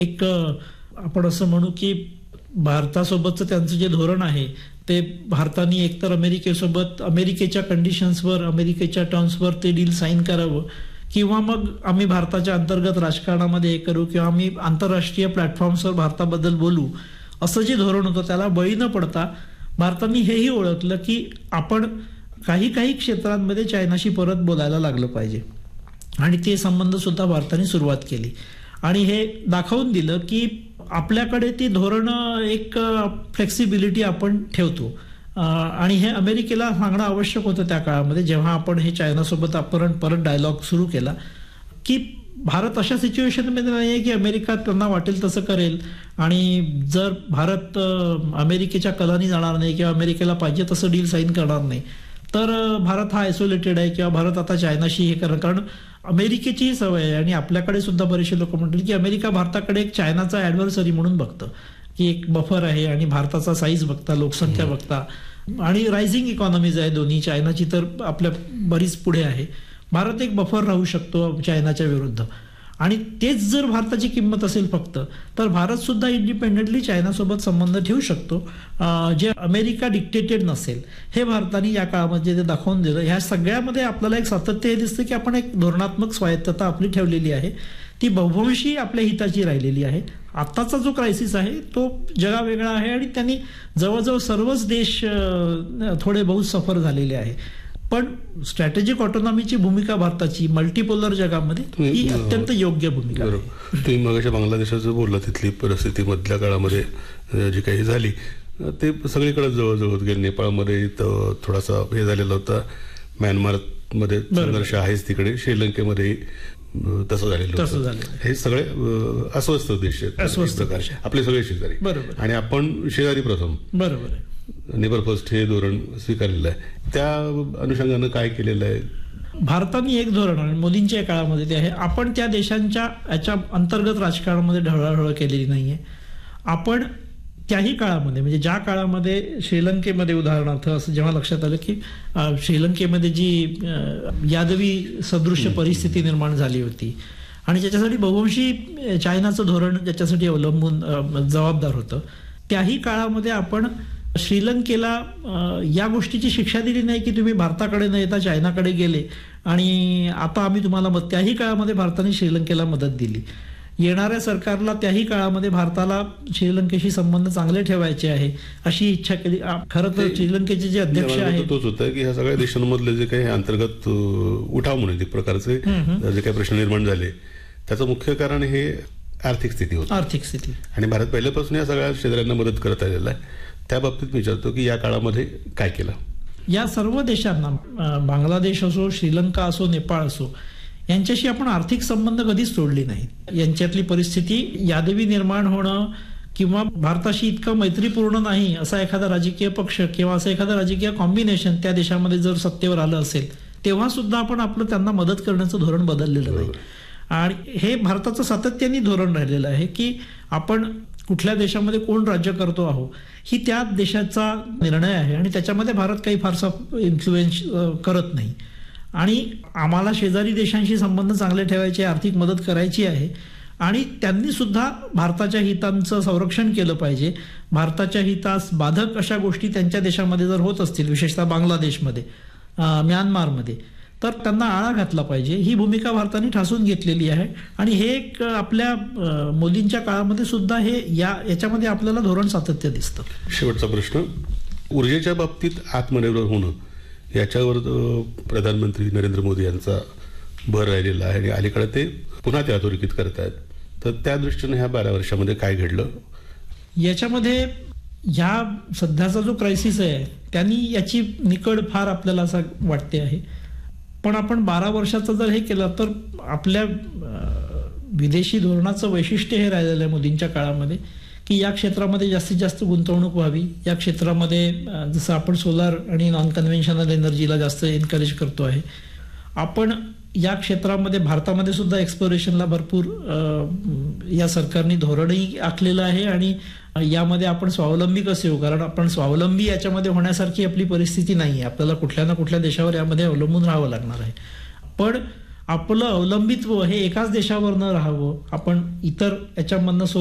एक आपण असं म्हणू की भारतासोबतचं त्यांचं जे धोरण आहे ते भारताने एकतर अमेरिकेसोबत अमेरिकेच्या कंडिशन्सवर, अमेरिकेच्या टर्म्सवर ते डील साईन करावं, किंवा मग आम्ही भारताच्या अंतर्गत राजकारणामध्ये हे करू, किंवा आम्ही आंतरराष्ट्रीय प्लॅटफॉर्म्सवर भारताबद्दल बोलू, असं जे धोरण होतं त्याला बळी न पडता भारताने हेही ओळखलं की आपण काही क्षेत्रांमध्ये चायनाशी परत बोलायला लागलं पाहिजे, आणि ते संबंध सुद्धा भारताने सुरुवात केली. आणि हे दाखवून दिलं की आपल्याकडे ती धोरणं एक फ्लेक्सिबिलिटी आपण ठेवतो, आणि हे अमेरिकेला सांगणं आवश्यक होतं त्या काळामध्ये, जेव्हा आपण हे चायनासोबत आपण परत डायलॉग सुरू केला की भारत अशा सिच्युएशनमध्ये नाही आहे की अमेरिका त्यांना वाटेल तसं करेल, आणि जर भारत अमेरिकेच्या कलानी जाणार नाही किंवा अमेरिकेला पाहिजे तसं डील साईन करणार नाही तर भारत हा आयसोलेटेड आहे किंवा भारत आता चायनाशी हे करणार. कारण अमेरिकेची सवय आहे, आणि आपल्याकडे सुद्धा बरेचसे लोक म्हणतील की अमेरिका भारताकडे एक चायनाचा ॲडव्हर्सरी म्हणून बघतं की एक बफर आहे, आणि भारताचा साईज बघता, लोकसंख्या बघता, आणि रायझिंग इकॉनॉमीज आहे दोन्ही. चायनाची तर आपल्या बरीच पुढे आहे, भारत एक बफर राहू शकतो चायनाच्या विरुद्ध. आणि तेच जर भारताची किंमत असेल फक्त, तर भारत सुद्धा इंडिपेंडेंटली चायनासोबत संबंध ठेवू शकतो, जे अमेरिका डिक्टेटेड नसेल. हे भारताने या काळामध्ये ते दाखवून दिलं. ह्या सगळ्यामध्ये आपल्याला एक सातत्य हे दिसतं की आपण एक धोरणात्मक स्वायत्तता आपली ठेवलेली आहे, ती बहुभंशी आपल्या हिताची राहिलेली आहे. आत्ताचा जो क्रायसिस आहे तो जगावेगळा आहे, आणि त्यांनी जवळजवळ सर्वच देश थोडे बहुत सफर झालेले आहे. पण स्ट्रॅटेजिक ऑटोनॉमीची भूमिका भारताची मल्टीपोलर जगामध्ये ही अत्यंत योग्य भूमिका आहे. तुम्ही मग बांगलादेशाचं बोलला, तिथली परिस्थिती मधल्या काळामध्ये जी काही झाली ते सगळीकडे जवळजवळ गेले. नेपाळमध्ये थोडासा हे झालेला होता, म्यानमारमध्ये संघर्ष आहेच तिकडे, श्रीलंकेमध्ये तसं झालेलं होतं. हे सगळे अस्वस्थ देश आहेत आपले सगळे शेजारी, बरोबर, आणि आपण शेजारी प्रथम, बरोबर आहे, नेबर फर्स्ट हे धोरण स्वीकारलेलं आहे. त्या अनुषंगानं काय केलेलं आहे भारताने? एक धोरण आणि मोदींच्या काळामध्ये ते आहे, आपण त्या देशांच्या याच्या अंतर्गत राजकारणामध्ये ढवळाढवळ केलेली नाहीये. आपण त्याही काळामध्ये, म्हणजे ज्या काळामध्ये श्रीलंकेमध्ये उदाहरणार्थ असं जेव्हा लक्षात आलं की श्रीलंकेमध्ये जी यादवी सदृश्य परिस्थिती निर्माण झाली होती, आणि ज्याच्यासाठी बहुवंशी चायनाचं धोरण ज्याच्यासाठी अवलंबून जबाबदार होतं, त्याही काळामध्ये आपण श्रीलंकेला या गोष्टीची शिक्षा दिली नाही की तुम्ही भारताकडे न येता चायनाकडे गेले आणि आता आम्ही तुम्हाला त्याही काळामध्ये भारताने श्रीलंकेला मदत दिली. येणाऱ्या सरकारला त्याही काळामध्ये भारताला श्रीलंकेशी संबंध चांगले ठेवायचे आहे अशी इच्छा केली. खरं तर श्रीलंकेचे जे अध्यक्ष आहेत तोच होता की ह्या सगळ्या देशांमधले जे काही अंतर्गत उठाव म्हणून एक प्रकारचे जे काही प्रश्न निर्माण झाले त्याचं मुख्य कारण हे आर्थिक स्थिती होती. आर्थिक स्थिती, आणि भारत पहिल्यापासून या सगळ्या शेजाऱ्यांना मदत करत आलेला आहे. त्या बाबतीत विचारतो की या काळामध्ये काय केलं? या सर्व देशांना, बांगलादेश असो, श्रीलंका असो, नेपाळ असो, यांच्याशी आपण आर्थिक संबंध कधीच तोडले नाहीत. यांच्यातली परिस्थिती यादवी निर्माण होणं किंवा भारताशी इतकं मैत्रीपूर्ण नाही असा एखादा राजकीय पक्ष किंवा असं एखादं राजकीय कॉम्बिनेशन त्या देशामध्ये जर सत्तेवर आलं असेल तेव्हा सुद्धा आपण आपलं त्यांना मदत करण्याचं धोरण बदललेलं नाही. आणि हे भारताचं सातत्याने धोरण राहिलेलं आहे की आपण कुठल्या देशामध्ये कोण राज्य करतो आहोत ही त्या देशाचा निर्णय आहे, आणि त्याच्यामध्ये भारत काही फारसा इन्फ्लुएन्स करत नाही. आणि आम्हाला शेजारी देशांशी संबंध चांगले ठेवायचे, आर्थिक मदत करायची आहे, आणि त्यांनी सुद्धा भारताच्या हितांचं संरक्षण केलं पाहिजे. भारताच्या हितास बाधक अशा गोष्टी त्यांच्या देशामध्ये जर होत असतील, विशेषतः बांगलादेशमध्ये, म्यानमारमध्ये, तर त्यांना आळा घातला पाहिजे. ही भूमिका भारताने ठासून घेतलेली आहे, आणि हे एक आपल्या मोदींच्या काळामध्ये सुद्धा हे याच्यामध्ये आपल्याला धोरण सातत्य दिसतं. शेवटचा प्रश्न, ऊर्जेच्या बाबतीत आत्मनिर्भर होणं याच्यावर प्रधानमंत्री नरेंद्र मोदी यांचा भर राहिलेला आहे, आणि अलीकडे ते पुन्हा ते अधोरेखित करतायत. तर त्या दृष्टीने ह्या 12 वर्षामध्ये काय घडलं? याच्यामध्ये ह्या सध्याचा जो क्रायसिस आहे त्यांनी याची निकड फार आपल्याला असं वाटते आहे. पण आपण 12 वर्षाचं जर हे केलं तर आपल्या विदेशी धोरणाचं वैशिष्ट्य हे राहिलेलं आहे मोदींच्या काळामध्ये की या क्षेत्रामध्ये जास्तीत जास्त गुंतवणूक व्हावी. या क्षेत्रामध्ये जसं आपण सोलार आणि नॉन कन्व्हेन्शनल एनर्जीला जास्त एनकरेज करतो आहे. आपण या क्षेत्रामध्ये भारतामध्ये सुद्धा एक्सप्लोरेशनला भरपूर या सरकारने धोरणही आखलेलं आहे, आणि यामध्ये आपण स्वावलंबी कसे होऊ, कारण आपण स्वावलंबी याच्यामध्ये होण्यासारखी आपली परिस्थिती नाही आहे. आपल्याला कुठल्या ना कुठल्या देशावर यामध्ये अवलंबून राहावं लागणार आहे. पण आपलं अवलंबित्व हे एकाच देशावर न राहावं, आपण इतर याच्यामधनं